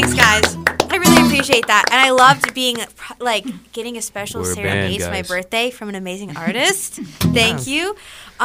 Thanks, guys. I really appreciate that. And I loved being, getting a special serenade for my birthday from an amazing artist. Thank you.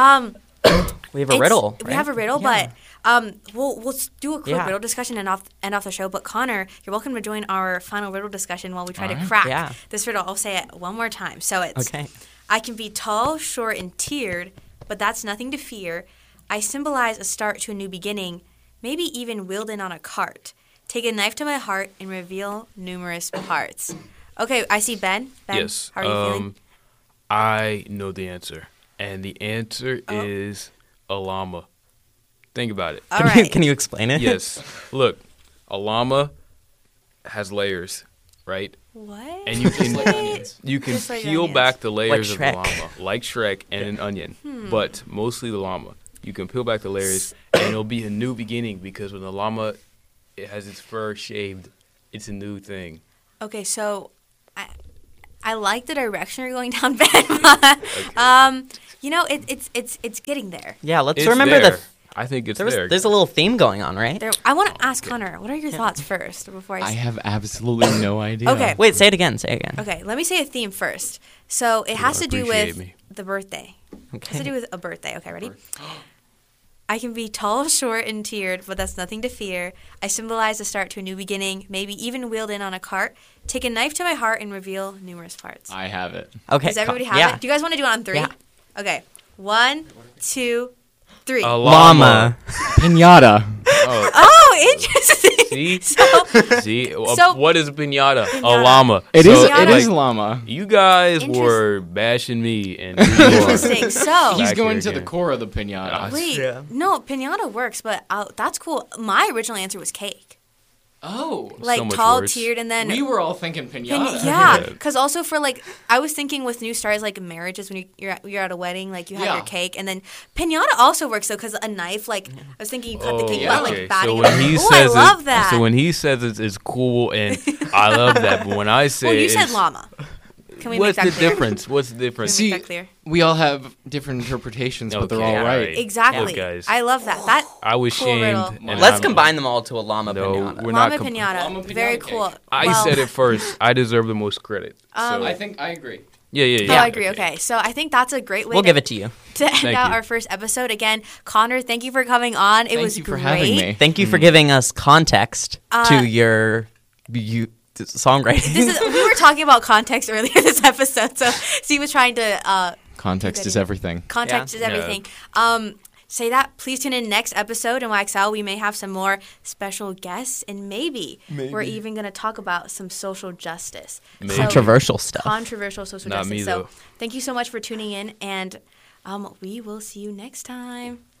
We have a riddle. We have a riddle, but we'll do a quick riddle discussion and end off the show. But Connor, you're welcome to join our final riddle discussion while we try to crack this riddle. I'll say it one more time. So it's, I can be tall, short, and tiered, but that's nothing to fear. I symbolize a start to a new beginning, maybe even wheeled in on a cart. Take a knife to my heart and reveal numerous parts. Okay, I see Ben. Ben, yes. how are you feeling? I know the answer. And the answer is a llama. Think about it. All right. Can you explain it? Yes. Look, a llama has layers, right? What? And you can Just like peel onions. back the layers of the Shrek. llama, like Shrek and an onion, but mostly the llama. You can peel back the layers, and it'll be a new beginning because when the llama it has its fur shaved, it's a new thing. Okay, so I like the direction you're going down, Ben. You know, it's getting there. Yeah, let's It's remember there. I think it's there. There's a little theme going on, right? I want to ask Connor, what are your thoughts first before I have absolutely no idea. Okay. Wait, say it again. Say it again. Okay, let me say a theme first. So it has to do appreciate with me. the birthday. It has to Okay. do with a birthday. Okay, ready? I can be tall, short, and tiered, but that's nothing to fear. I symbolize the start to a new beginning, maybe even wheeled in on a cart. Take a knife to my heart and reveal numerous parts. I have it. Okay. Does everybody have it? Do you guys want to do it on 3? Yeah. Okay. 1, 2, 3. A Llama. Pinata. Oh, Oh, interesting. see? So, See? So- What is a pinata? A Pinata. llama. It So, is. Pinata. It is like, llama. You guys Interest- were bashing me and interesting. So, He's Back going here to the again. core of the pinata. wait. Yeah. No, pinata works, but that's cool. My original answer was cake. Oh. Like much tall, worse. tiered, and then We were all thinking pinata. yeah, Yeah. because also for I was thinking with new stars like marriages when you're at a wedding, like you have Yeah. your cake, and then pinata also works though because a knife, I was thinking you cut the cake, yeah. but okay. batting So it. when he Oh, says I love that. So when he says it's cool and I love that, but when I say well, you said it's- llama. Can we what's make the that clear? difference? What's the difference? See, Make that clear? we all have different interpretations, but they're Okay, all all right. right. Exactly. Look, guys. I love that. That I was cool shamed. riddle. and Let's I'm- combine them all to a llama No, pinata. we're llama not. pinata. Llama Very pinata cool. cake. I Well, said it first. I deserve the most credit. So, I think I agree. yeah. Oh, I agree. Okay, so I think that's a great way. We'll give it to you. to end Thank out you. our first episode. Again, Connor, thank you for coming on. It Thank was you for great. having me. Thank you for giving us context to your songwriting. We were talking about context earlier this episode, so he was trying to Context is everything. context is Yeah. everything. Say that. Please tune in next episode in YXL. We may have some more special guests, and maybe. We're even going to talk about some social justice. Maybe. So- Controversial stuff. Controversial social Not justice. me, So though. thank you so much for tuning in, and we will see you next time.